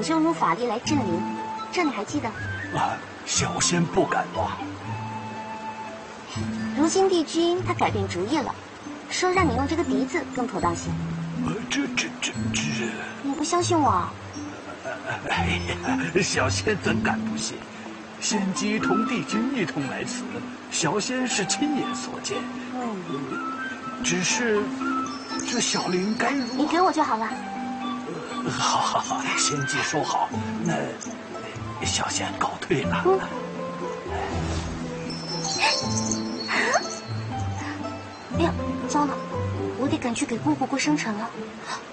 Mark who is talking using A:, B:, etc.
A: 请修如法力来镇灵，这你还记得？
B: 啊，小仙不敢忘。
A: 如今帝君他改变主意了，说让你用这个笛子更妥当些。
B: 这，
A: 你不相信我？
B: 哎呀，小仙怎敢不信？仙姬同帝君一同来此，小仙是亲眼所见。只是这小灵该如何？
A: 你给我就好了。
B: 好，仙姬说好。那小仙告退了。
A: 哎呀，糟了，我得赶去给姑姑过生辰了。